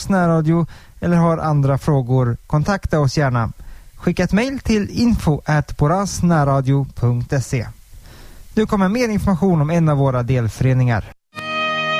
närradio eller har andra frågor, kontakta oss gärna. Skicka ett mejl till info@borasnärradio.se. Nu kommer mer information om en av våra delföreningar.